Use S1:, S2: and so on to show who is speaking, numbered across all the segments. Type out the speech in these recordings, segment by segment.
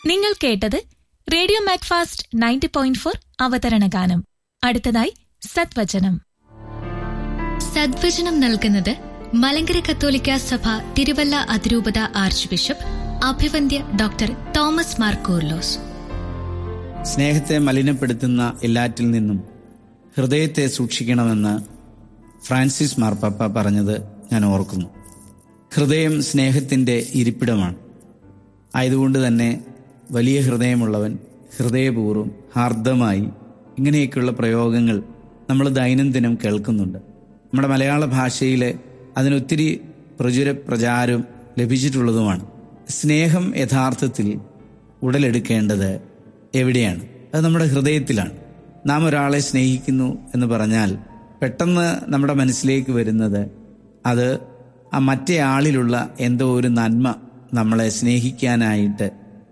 S1: നിങ്ങൾ കേട്ടത് റേഡിയോ മാക്ഫാസ്റ്റ് 90.4 അവതരണ ഗാനം. അടുത്തതായി സദ്വചനം. സദ്വചനം നൽകുന്നത് മലങ്കര കത്തോലിക്ക സഭ തിരുവല്ല അതിരൂപത arch bishop അഭിവന്ദ്യ doctor Thomas Mar Coorilos.
S2: സ്നേഹത്തെ മലിനപ്പെടുത്തുന്ന എല്ലാറ്റിൽ നിന്നും ഹൃദയത്തെ സൂക്ഷിക്കണമെന്ന് ഫ്രാൻസിസ് മാർപ്പാപ്പ പറഞ്ഞത് ഞാൻ ഓർക്കുന്നു. ഹൃദയം സ്നേഹത്തിൻ്റെ ഇരിപ്പിടമാണ്. ആയതുകൊണ്ട് തന്നെ വലിയ ഹൃദയമുള്ളവൻ ഹൃദയപൂർവ്വം ഹാർദമായി ഇങ്ങനെയൊക്കെയുള്ള പ്രയോഗങ്ങൾ നമ്മൾ ദൈനംദിനം കേൾക്കുന്നുണ്ട്. നമ്മുടെ മലയാള ഭാഷയിൽ അതിനൊത്തിരി പ്രചാരം ലഭിച്ചിട്ടുള്ളതുമാണ്. സ്നേഹം യഥാർത്ഥത്തിൽ ഉടലെടുക്കേണ്ടത് എവിടെയാണ്? അത് നമ്മുടെ ഹൃദയത്തിലാണ്. നാം ഒരാളെ സ്നേഹിക്കുന്നു എന്ന് പറഞ്ഞാൽ പെട്ടെന്ന് നമ്മുടെ മനസ്സിലേക്ക് വരുന്നത് അത് ആ മറ്റേ ആളിലുള്ള എന്തോ ഒരു നന്മ നമ്മളെ സ്നേഹിക്കാനായിട്ട്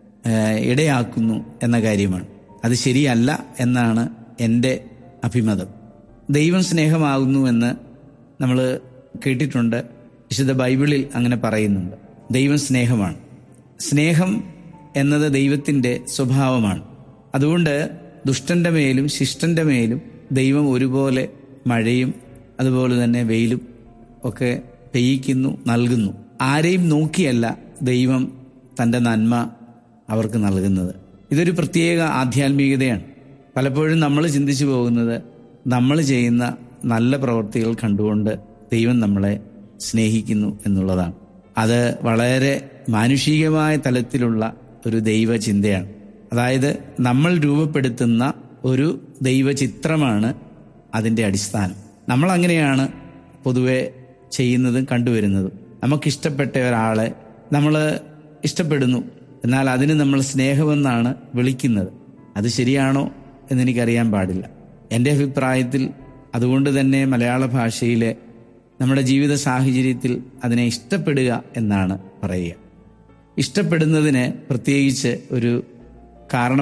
S2: ഇടയാക്കുന്നു എന്ന കാര്യമാണ്. അത് ശരിയല്ല എന്നാണ് എൻ്റെ അഭിമതം. ദൈവം സ്നേഹമാകുന്നു എന്ന് നമ്മൾ കേട്ടിട്ടുണ്ട്. വിശുദ്ധ ബൈബിളിൽ അങ്ങനെ പറയുന്നുണ്ട്. ദൈവം സ്നേഹമാണ്. സ്നേഹം എന്നത് ദൈവത്തിൻ്റെ സ്വഭാവമാണ്. അതുകൊണ്ട് ദുഷ്ടൻ്റെ മേലും ശിഷ്ടൻ്റെ മേലും ദൈവം ഒരുപോലെ മഴയും അതുപോലെ തന്നെ വെയിലും ഒക്കെ പെയ്യിക്കുന്നു, നൽകുന്നു. ആരെയും നോക്കിയല്ല ദൈവം തൻ്റെ നന്മ അവർക്ക് നൽകുന്നത്. ഇതൊരു പ്രത്യേക ആധ്യാത്മികതയാണ്. പലപ്പോഴും നമ്മൾ ചിന്തിച്ചു പോകുന്നത് നമ്മൾ ചെയ്യുന്ന നല്ല പ്രവൃത്തികൾ കണ്ടുകൊണ്ട് ദൈവം നമ്മളെ സ്നേഹിക്കുന്നു എന്നുള്ളതാണ്. അത് വളരെ മാനുഷികമായ തലത്തിലുള്ള ഒരു ദൈവചിന്തയാണ്. അതായത് നമ്മൾ രൂപപ്പെടുത്തുന്ന ഒരു ദൈവചിത്രമാണ് അതിൻ്റെ അടിസ്ഥാനം. നമ്മളങ്ങനെയാണ് പൊതുവെ ചെയ്യുന്നതും കണ്ടുവരുന്നതും. നമുക്കിഷ്ടപ്പെട്ട ഒരാളെ നമ്മൾ ഇഷ്ടപ്പെടുന്നു, എന്നാൽ അതിന് നമ്മൾ സ്നേഹമെന്നാണ് വിളിക്കുന്നത്. അത് ശരിയാണോ എന്നെനിക്കറിയാൻ പാടില്ല. എൻ്റെ അഭിപ്രായത്തിൽ അതുകൊണ്ട് തന്നെ മലയാള ഭാഷയിലെ നമ്മുടെ ജീവിത സാഹചര്യത്തിൽ അതിനെ ഇഷ്ടപ്പെടുക എന്നാണ് പറയുക. ഇഷ്ടപ്പെടുന്നതിന് പ്രത്യേകിച്ച് ഒരു കാരണം